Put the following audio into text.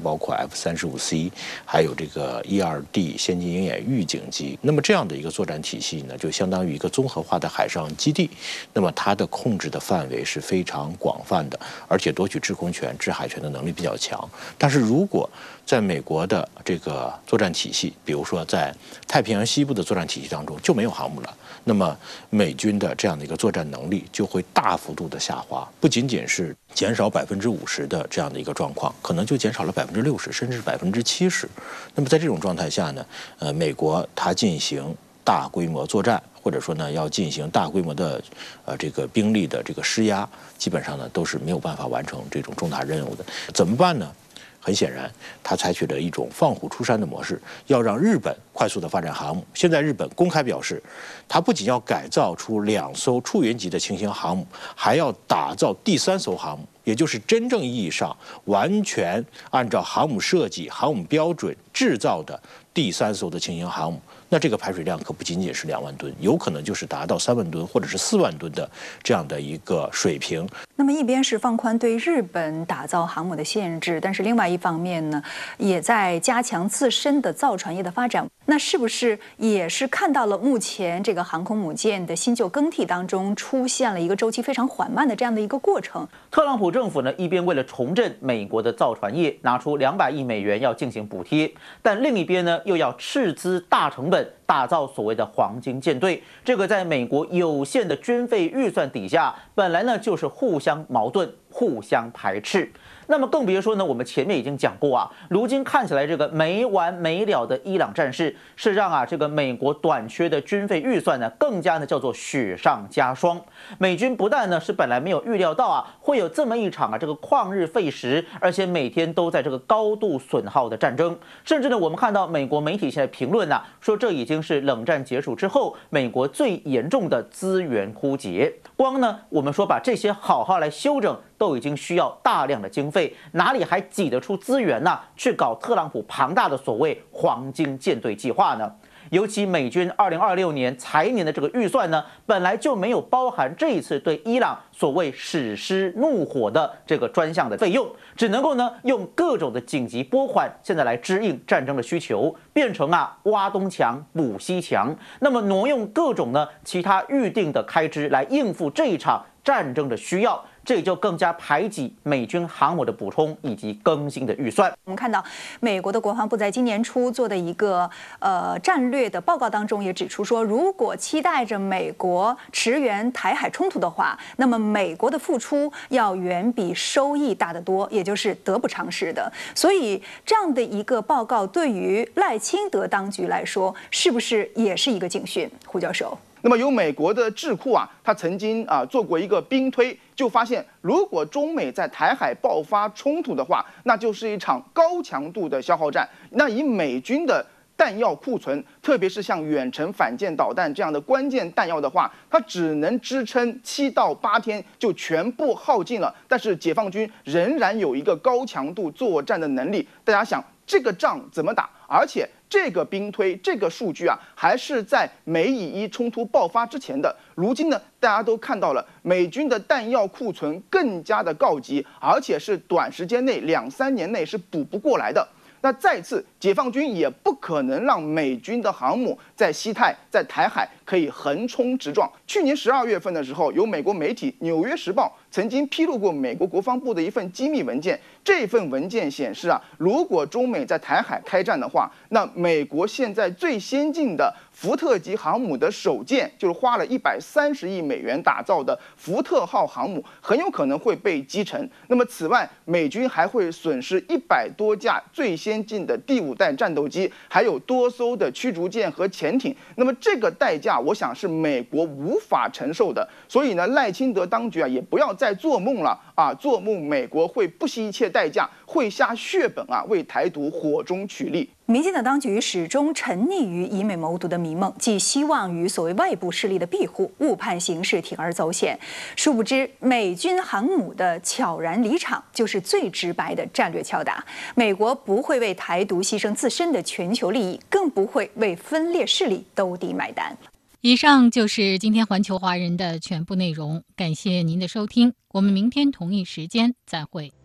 包括 F-35C， 还有这个 E-2D 先进鹰眼预警机。那么这样的一个作战体系呢，就相当于一个综合化的海上基地。那么它的控制的范围是非常广泛的，而且夺取制空权、制海权的能力比较强。但是如果在美国的这个作战体系，比如说在太平洋西部的作战体系当中就没有航母了，那么美军的这样的一个作战能力就会大幅度的下滑，不仅仅是减少50%的这样的一个状况，可能就减少了60%，甚至是70%。那么在这种状态下呢，美国它进行大规模作战，或者说呢要进行大规模的这个兵力的这个施压，基本上呢都是没有办法完成这种重大任务的。怎么办呢？很显然，他采取了一种放虎出山的模式，要让日本快速的发展航母。现在日本公开表示，他不仅要改造出2艘出云级的轻型航母，还要打造第3艘航母，也就是真正意义上完全按照航母设计、航母标准制造的第3艘的轻型航母。那这个排水量可不仅仅是2万吨，有可能就是达到3万吨或者是4万吨的这样的一个水平。 那么一边是放宽对日本打造航母的限制，但是另外一方面呢，也在加强自身的造船业的发展。那是不是也是看到了目前这个航空母舰的新旧更替当中出现了一个周期非常缓慢的这样的一个过程？ 特朗普政府呢，一边为了重振美国的造船业，拿出200亿美元要进行补贴，但另一边呢，又要斥资大成本打造所谓的黄金舰队。这个在美国有限的军费预算底下，本来呢就是互相矛盾、互相排斥。那么更别说呢，我们前面已经讲过啊，如今看起来这个没完没了的伊朗战事，是让这个美国短缺的军费预算呢，更加呢叫做雪上加霜。美军不但呢是本来没有预料到会有这么一场这个旷日费时，而且每天都在这个高度损耗的战争，甚至呢我们看到美国媒体现在评论说这已经是冷战结束之后美国最严重的资源枯竭。光呢我们说把这些好好来修整，都已经需要大量的经费，哪里还挤得出资源去搞特朗普庞大的所谓黄金舰队计划呢？尤其美军2026年财年的这个预算呢，本来就没有包含这一次对伊朗所谓史诗怒火的这个专项的费用，只能够呢用各种的紧急拨款，现在来支应战争的需求，变成挖东墙补西墙，那么挪用各种呢其他预定的开支来应付这一场战争的需要，这也就更加排挤美军航母的补充以及更新的预算。 我们看到美国的国防部在今年初做的一个战略的报告当中也指出说，如果期待着美国驰援台海冲突的话，那么美国的付出要远比收益大得多，也就是得不偿失的。所以这样的一个报告对于赖清德当局来说，是不是也是一个警讯？胡教授。 那么有美国的智库他曾经做过一个兵推，就发现如果中美在台海爆发冲突的话，那就是一场高强度的消耗战。那以美军的弹药库存，特别是像远程反舰导弹这样的关键弹药的话，它只能支撑7到8天就全部耗尽了。但是解放军仍然有一个高强度作战的能力。大家想这个仗怎么打？而且这个兵推这个数据还是在美以伊冲突爆发之前的。如今呢，大家都看到了美军的弹药库存更加的告急，而且是短时间内2、3年内是补不过来的。那再次，解放军也不可能让美军的航母在西太、在台海可以横冲直撞。去年12月份的时候，有美国媒体《纽约时报》曾经披露过美国国防部的一份机密文件。这份文件显示如果中美在台海开战的话，那美国现在最先进的福特级航母的首舰，就是花了130亿美元打造的福特号航母，很有可能会被击沉。那么此外，美军还会损失100多架最先进的第5代战斗机，还有多艘的驱逐舰和潜艇。那么这个代价，我想是美国无法承受的。所以呢，赖清德当局也不要再做梦了做梦美国会不惜一切代价，会下血本为台独火中取栗。 民进党当局始终沉溺于以美谋独的迷梦，寄希望于所谓外部势力的庇护，误判形势，铤而走险。殊不知，美军航母的悄然离场，就是最直白的战略敲打。美国不会为台独牺牲自身的全球利益，更不会为分裂势力兜底买单。 以上就是今天环球华人的全部内容，感谢您的收听，我们明天同一时间再会。